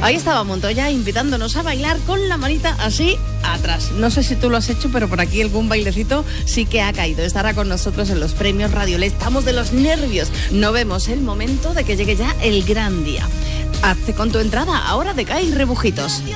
Ahí estaba Montoya invitándonos a bailar con la manita así atrás. No sé si tú lo has hecho, pero por aquí algún bailecito sí que ha caído. Estará con nosotros en los premios Radio Le. Estamos de los nervios. No vemos el momento de que llegue ya el gran día. Hazte con tu entrada ahora de CAI Rebujitos.